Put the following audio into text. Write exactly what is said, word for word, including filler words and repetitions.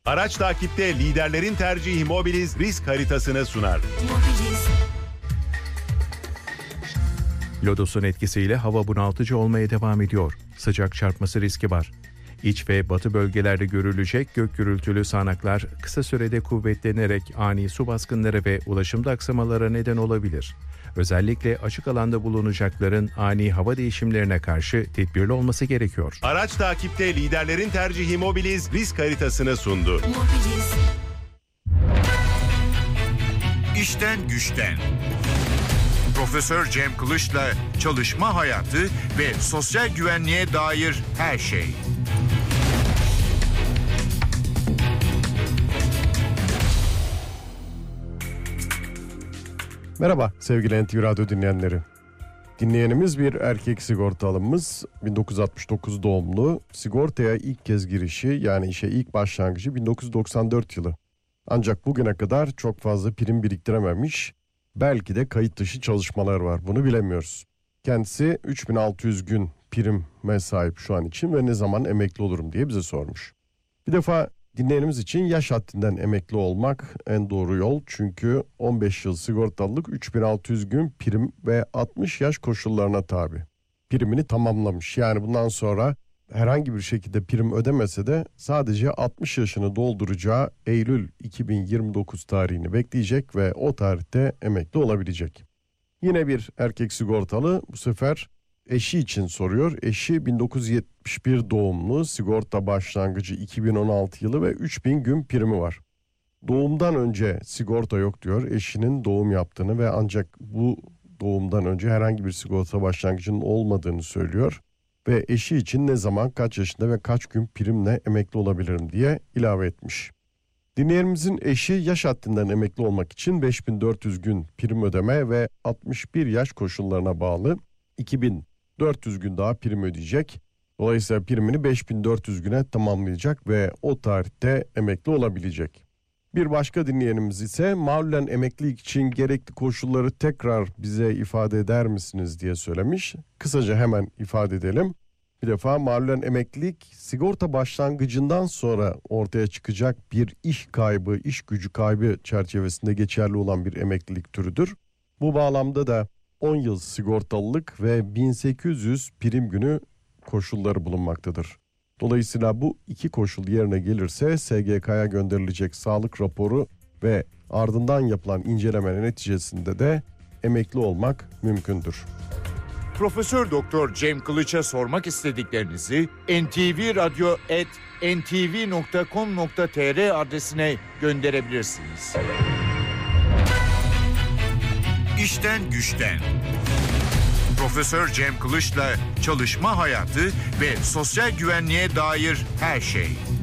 Araç takipte liderlerin tercihi Mobiliz risk haritasını sunar. Mobiliz. Lodosun etkisiyle hava bunaltıcı olmaya devam ediyor. Sıcak çarpması riski var. İç ve batı bölgelerde görülecek gök gürültülü sağanaklar kısa sürede kuvvetlenerek ani su baskınları ve ulaşımda aksamalara neden olabilir. Özellikle açık alanda bulunacakların ani hava değişimlerine karşı tedbirli olması gerekiyor. Araç takipte liderlerin tercihi Mobiliz risk haritasını sundu. Mobiliz. İşten güçten. Profesör Cem Kılıç'la çalışma hayatı ve sosyal güvenliğe dair her şey. Merhaba sevgili N T V Radyo dinleyenleri. Dinleyenimiz bir erkek sigortalımız, bin dokuz yüz altmış dokuz doğumlu, sigortaya ilk kez girişi yani işe ilk başlangıcı bin dokuz yüz doksan dört yılı. Ancak bugüne kadar çok fazla prim biriktirememiş, belki de kayıt dışı çalışmalar var, bunu bilemiyoruz. Kendisi üç bin altı yüz gün prime sahip şu an için ve ne zaman emekli olurum diye bize sormuş. Bir defa dinleyenimiz için yaş haddinden emekli olmak en doğru yol. Çünkü on beş yıl sigortalılık üç bin altı yüz gün prim ve altmış yaş koşullarına tabi. Primini tamamlamış. Yani bundan sonra herhangi bir şekilde prim ödemese de sadece altmış yaşını dolduracağı Eylül iki bin yirmi dokuz tarihini bekleyecek ve o tarihte emekli olabilecek. Yine bir erkek sigortalı bu sefer eşi için soruyor. Eşi bin dokuz yüz yetmiş bir doğumlu, sigorta başlangıcı iki bin on altı yılı ve üç bin gün primi var. Doğumdan önce sigorta yok diyor. Eşinin doğum yaptığını ve ancak bu doğumdan önce herhangi bir sigorta başlangıcının olmadığını söylüyor. Ve eşi için ne zaman, kaç yaşında ve kaç gün primle emekli olabilirim diye ilave etmiş. Dinleyenimizin eşi yaş haddinden emekli olmak için beş bin dört yüz gün prim ödeme ve altmış bir yaş koşullarına bağlı iki bin dört yüz gün daha prim ödeyecek. Dolayısıyla primini beş bin dört yüz güne tamamlayacak ve o tarihte emekli olabilecek. Bir başka dinleyenimiz ise malulen emeklilik için gerekli koşulları tekrar bize ifade eder misiniz diye söylemiş. Kısaca hemen ifade edelim. Bir defa malulen emeklilik sigorta başlangıcından sonra ortaya çıkacak bir iş kaybı, iş gücü kaybı çerçevesinde geçerli olan bir emeklilik türüdür. Bu bağlamda da on yıl sigortalılık ve bin sekiz yüz prim günü koşulları bulunmaktadır. Dolayısıyla bu iki koşul yerine gelirse S G K'ya gönderilecek sağlık raporu ve ardından yapılan incelemenin neticesinde de emekli olmak mümkündür. Profesör Doktor Cem Kılıç'a sormak istediklerinizi en ti vi radyo at en ti vi nokta com nokta tr adresine gönderebilirsiniz. İşten güçten. Profesör Cem Kılıç'la çalışma hayatı ve sosyal güvenliğe dair her şey.